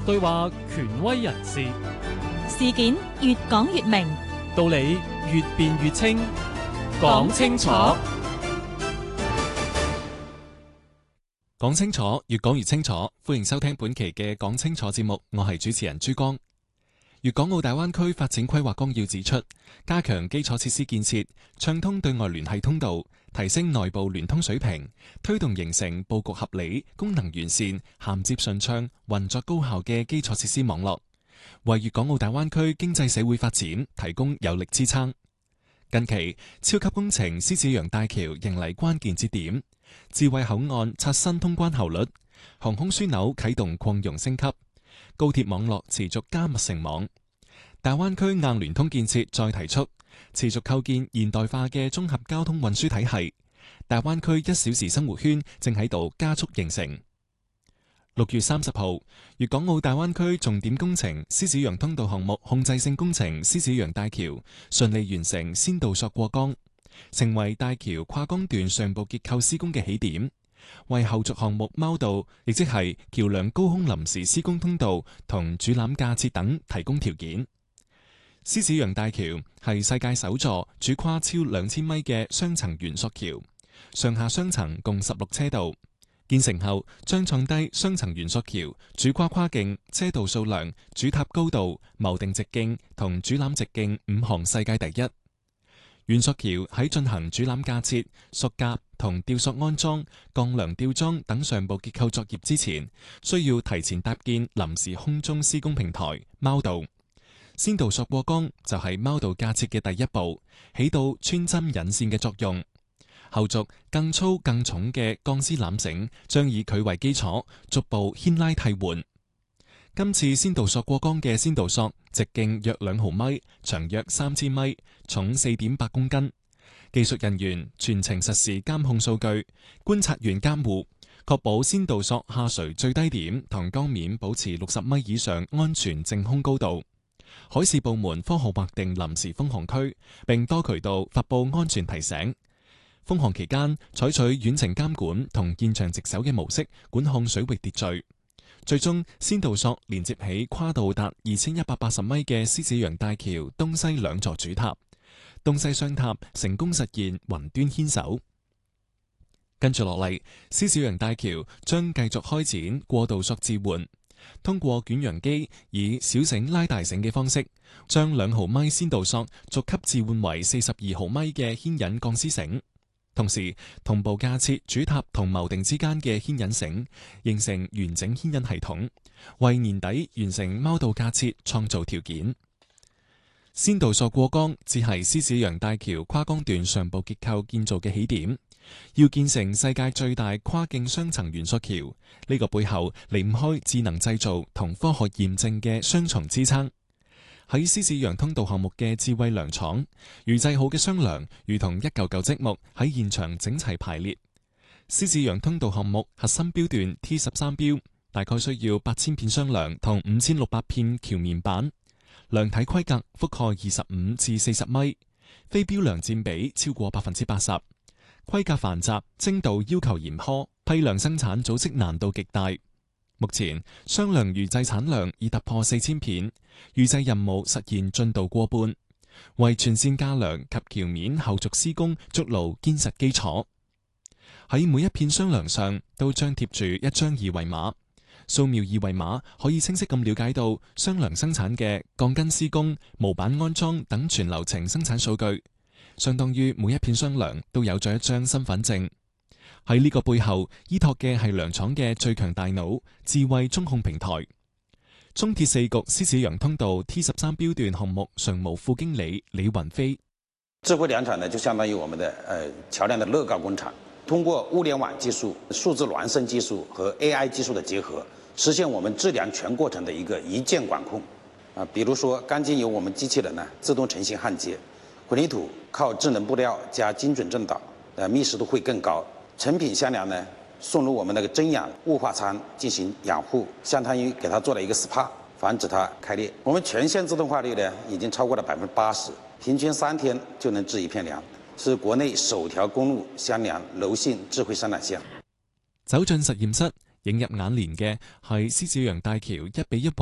對話權威人士， 事件越講越明， 道理越辯越清，講清楚。講清楚，越講越清楚。歡迎收聽本期嘅講清楚節目，我係主持人珠江。粵港澳大灣區發展規劃綱要指出，加強基礎設施建設，暢通對外聯繫通道，提升內部聯通水平，推動形成佈局合理、功能完善、銜接順暢、運作高效嘅基礎設施網絡，為粵港澳大灣區經濟社會發展提供有力支撐。近期，超級工程獅子洋大橋迎嚟關鍵節點，智慧口岸刷新通關效率，航空樞紐啟動擴容升級，高鐵網絡持續加密成網，大灣區硬聯通建設再提速，持續構建現代化嘅綜合交通運輸體系。大灣區1小時生活圈正喺度加速形成。6月30號，粵港澳大灣區重點工程獅子洋通道項目控制性工程獅子洋大橋順利完成先導索過江，成為大橋跨江段上部結構施工嘅起點，為後續項目貓道，亦即係橋樑高空臨時施工通道同主纜架設等提供條件。獅子洋大橋係世界首座主跨超2000米嘅雙層懸索橋，上下雙層共16車道。建成後將創低雙層懸索橋主跨跨徑、車道數量、主塔高度、錨定直徑同主纜直徑5項世界第一。懸索橋喺進行主纜架設、索架同吊索安裝、鋼梁吊裝等上部結構作業之前，需要提前搭建臨時空中施工平台貓道。先導索過江就係貓道架設嘅第一步，起到穿針引線嘅作用。後續更粗更重嘅鋼絲纜繩將以佢為基礎，逐步牽拉替換。今次先導索過江嘅先導索直徑約2毫米，長約3千米，重4.8公斤。技術人員全程實時監控數據，觀察員監護，確保先導索下垂最低點同江面保持60米以上安全淨空高度。海事部門科學劃定臨時封航區，並多渠道發布安全提醒。封航期間，採取遠程監管同現場值守嘅模式管控水域秩序。最終，先導索連接起跨度達2180米嘅獅子洋大橋東西兩座主塔，東西雙塔成功實現雲端牽手。跟住落嚟，獅子洋大橋將繼續開展過渡索置換，通過捲揚機以小繩拉大繩嘅方式，將2毫米先導索逐級置換為42毫米嘅牽引鋼絲繩。同時，同步架設主塔同錨定之間嘅牽引繩，形成完整牽引系統，為年底完成貓道架設創造條件。先導索過江只係獅子洋大橋跨江段上部結構建造嘅起點，要建成世界最大跨境雙層懸索橋，呢個背後離唔開智能製造同科學驗證嘅雙重支撐。喺獅子洋通道項目嘅智慧糧廠，預製好嘅雙梁如同一嚿嚿積木喺現場整齊排列。獅子洋通道項目核心標段 T13 標大概需要8000片雙梁同5600片橋面板，梁體規格覆蓋25至40米，非標梁佔比超過80%，規格繁雜，精度要求嚴苛，批量生產組織難度極大。目前雙梁預製產量已突破4000片，預製任務實現進度過半，為全線架梁及橋面後續施工築牢堅實基礎。喺每一片雙梁上都張貼住一張二維碼，掃描二維碼可以清晰咁了解到雙梁生產嘅鋼筋施工、模板安裝等全流程生產數據，相當於每一片雙梁都有咗一張身份證。喺呢個背後依託嘅係糧廠嘅最強大腦智慧中控平台。中鐵四局獅子洋通道 T13 標段項目常務副經理李雲飛： 智慧糧廠呢，就相當於我們的橋樑的樂高工廠，通過物聯網技術、數字孿生技術和 AI 技術的結合，實現我們質量全過程的一個一鍵管控。比如說鋼筋由我們機器人呢自動成型焊接，混凝土靠智能布料加精準正導，密實度會更高。成品箱樑呢，送入我們那個真氧霧化艙進行養護，相當於給它做了一個 SPA， 防止它開裂。我們全線自動化率呢，已經超過了80%，平均3天就能制一片樑，是國內首條公路箱樑柔性智慧生產線。 走進實驗室，映入眼簾嘅係獅子洋大橋1:1